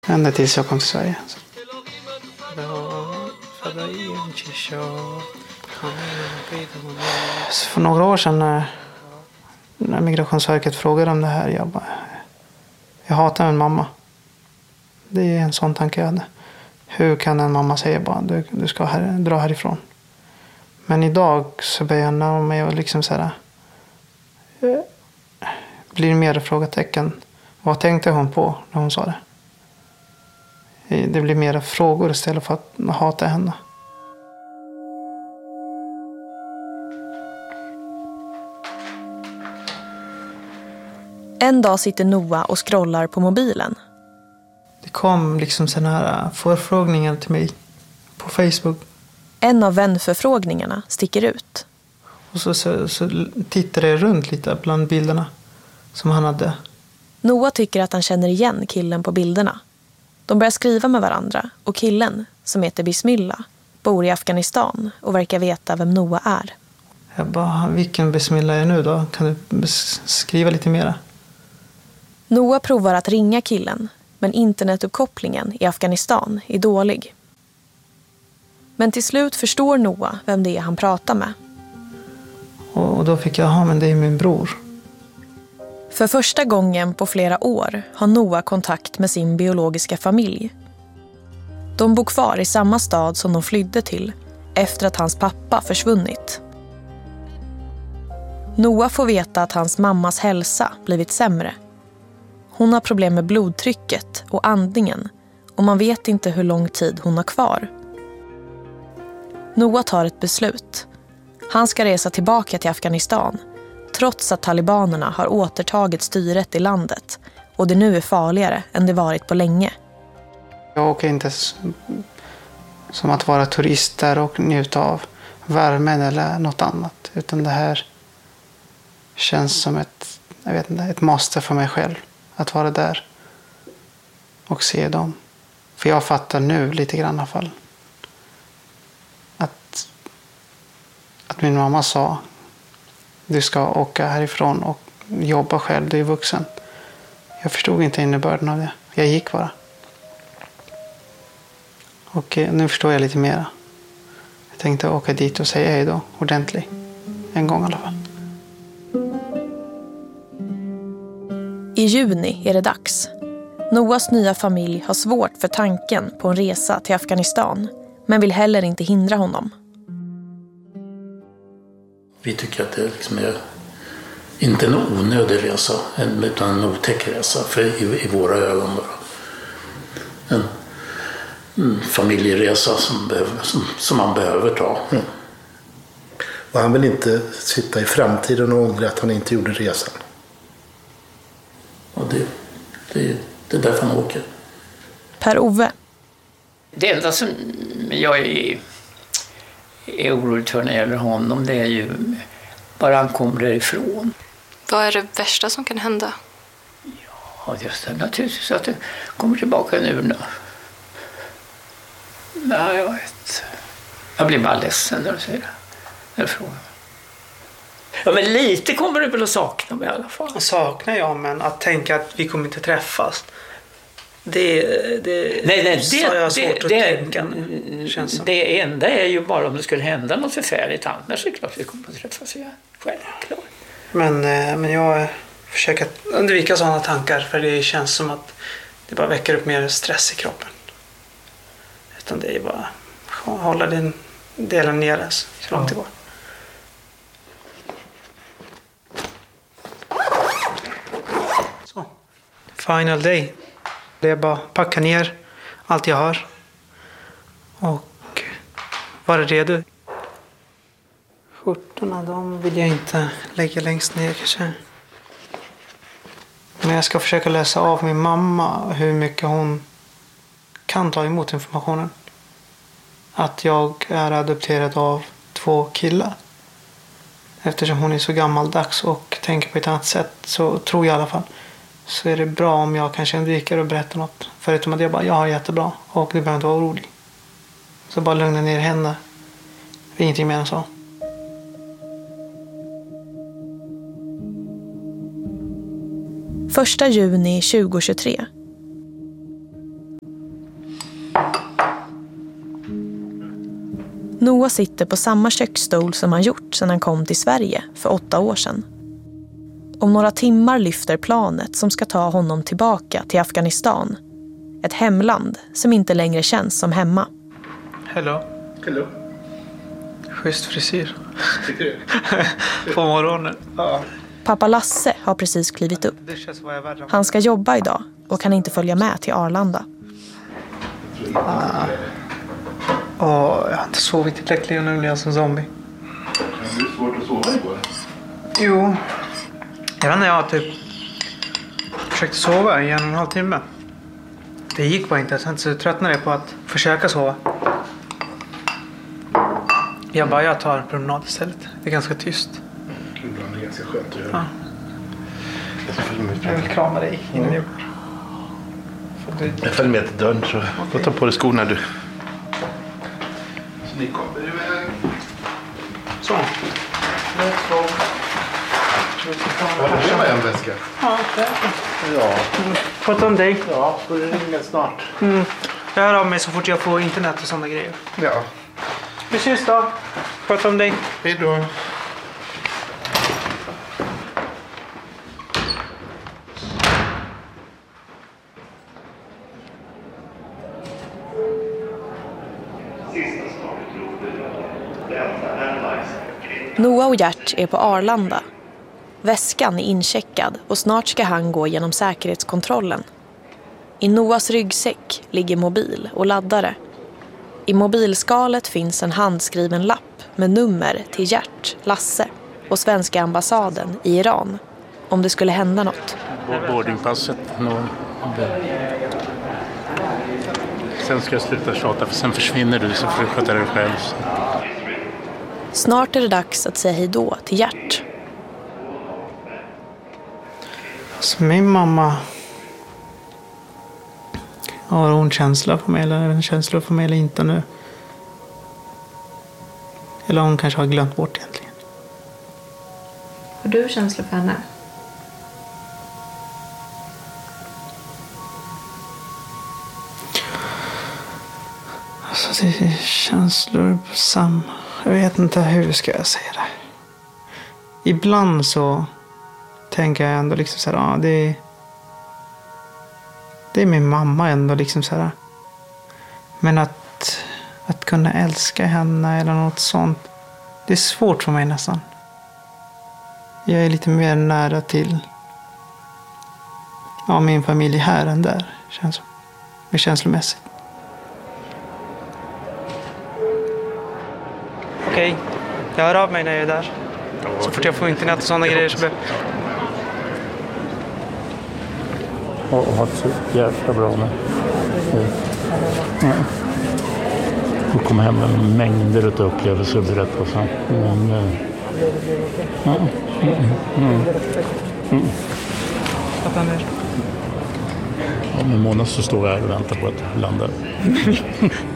Ända tills jag kom till Sverige. Så för några år sedan när Migrationsverket frågade om det här, jag hatar min mamma. Det är en sån tanke jag hade. Hur kan en mamma säga bara du ska dra härifrån? Men idag så börjar jag närma mig och liksom så här, blir mer frågetecken. Vad tänkte hon på när hon sa det? Det blir mer frågor istället för att hata henne. En dag sitter Noah och scrollar på mobilen. Det kom liksom såna här förfrågningar till mig på Facebook. En av vänförfrågningarna sticker ut. Och så tittade jag runt lite bland bilderna som han hade. Noah tycker att han känner igen killen på bilderna. De börjar skriva med varandra och killen, som heter Bismillah, bor i Afghanistan och verkar veta vem Noah är. Jag bara, vilken Bismillah är nu då? Kan du skriva lite mera? Noah provar att ringa killen, men internetuppkopplingen i Afghanistan är dålig. Men till slut förstår Noah vem det är han pratar med. Och då fick jag, men det är min bror. För första gången på flera år har Noah kontakt med sin biologiska familj. De bor kvar i samma stad som de flydde till efter att hans pappa försvunnit. Noah får veta att hans mammas hälsa blivit sämre. Hon har problem med blodtrycket och andningen och man vet inte hur lång tid hon har kvar. Noah tar ett beslut. Han ska resa tillbaka till Afghanistan trots att talibanerna har återtagit styret i landet och det nu är farligare än det varit på länge. Jag åker inte som att vara turist där och njuta av värmen eller något annat, utan det här känns som ett måste för mig själv att vara där och se dem. För jag fattar nu lite grann i alla fall att min mamma sa du ska åka härifrån och jobba själv, du är vuxen. Jag förstod inte innebörden av det. Jag gick bara. Och nu förstår jag lite mera. Jag tänkte åka dit och säga hej då, ordentligt. En gång i alla fall. I juni är det dags. Noahs nya familj har svårt för tanken på en resa till Afghanistan, men vill heller inte hindra honom. Vi tycker att det liksom är inte en onödig resa, utan en otäck resa för i våra ögon. En familjeresa som man behöver ta. Mm. Och han vill inte sitta i framtiden och ångra att han inte gjorde resan. Och det är därför han åker. Per-Ove. Det enda som jag är orolig för när det gäller honom, det är ju bara han kommer därifrån. Vad är det värsta som kan hända? Ja, just det. Naturligtvis att det kommer tillbaka nu. Nej, jag vet. Jag blir bara ledsen när du säger det. Frågan. Ja, men lite kommer du väl att sakna mig i alla fall. Saknar jag, men att tänka att vi kommer inte träffas. Det har jag svårt att tänka. Det enda är ju bara om det skulle hända något förfärligt, annars är det klart att vi kommer att träffas igen. Självklart. Men jag försöker undvika sådana tankar, för det känns som att det bara väcker upp mer stress i kroppen. Utan det är bara att hålla den delen nere så långt det går. Så. Final day. Det är bara att packa ner allt jag har och vara redo. Skjortorna, de vill jag inte lägga längst ner kanske. Men jag ska försöka läsa av min mamma hur mycket hon kan ta emot informationen. Att jag är adopterad av 2 killar. Eftersom hon är så gammaldags och tänker på ett annat sätt, så tror jag i alla fall, så är det bra om jag kanske undviker att berätta något. Förutom att jag har jättebra och du behöver inte vara orolig. Så bara lugna ner henne. Det är ingenting mer än så. 1 juni 2023. Noah sitter på samma köksstol som han gjort sedan han kom till Sverige för 8 år sedan. Om några timmar lyfter planet som ska ta honom tillbaka till Afghanistan. Ett hemland som inte längre känns som hemma. Hello. Hello. Schysst frisyr. Tycker du? På morgonen. Ja. Pappa Lasse har precis klivit upp. Det känns vad jag är värd. Han ska jobba idag och kan inte följa med till Arlanda. Jag har inte sovit tillräckligt och nu blir jag som zombie. Det är svårt att sova igår. Jo. Jag vet inte, jag typ försökte sova i 1,5 timme. Det gick bara inte. Sen så tröttnade jag på att försöka sova. Jag tar en promenad istället. Det är ganska tyst. Ibland är det ganska skönt att göra. Ja. Jag vill krama dig innan jag... Jag följer med till dörren så får ta på dig skorna du. Så ni kommer iväg. Så. Let's go. Det var en väska. Ja, det är det. Ja. Prata om dig. Ja, får du ringa snart. Jag hör av mig så fort jag får internet och sådana grejer. Ja. Vi ses då. Prata om dig. Hej då. Noah och Gert är på Arlanda. Väskan är incheckad och snart ska han gå genom säkerhetskontrollen. I Noahs ryggsäck ligger mobil och laddare. I mobilskalet finns en handskriven lapp med nummer till Gert, Lasse och svenska ambassaden i Iran. Om det skulle hända något. Boardingpasset. Sen ska jag sluta tjata för sen försvinner du så får du sköta dig själv. Snart är det dags att säga hej då till Gert. Så min mamma... Har hon känsla för mig eller en känsla för mig eller inte nu? Eller hon kanske har glömt bort egentligen. Har du känsla för henne? Alltså det är känslor på samma... Jag vet inte hur ska jag säga det. Ibland så tänker jag ändå liksom så här, det är min mamma ändå liksom så här. Men att kunna älska henne eller något sånt, det är svårt för mig nästan. Jag är lite mer nära till min familj här än där, känns som. Mer känslomässigt. Okej, jag hör av mig när jag är där. Så fort jag får internet och sådana grejer så blir... Och ha det jävla bra med. Och komma hem med mängder av upplevelser och berätta så. Om en månad så står jag här och väntar på att landa.